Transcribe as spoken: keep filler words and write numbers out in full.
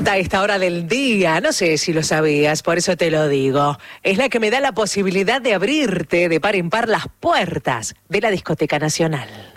encanta a esta hora del día, no sé si lo sabías, por eso te lo digo. Es la que me da la posibilidad de abrirte de par en par las puertas de la Discoteca Nacional.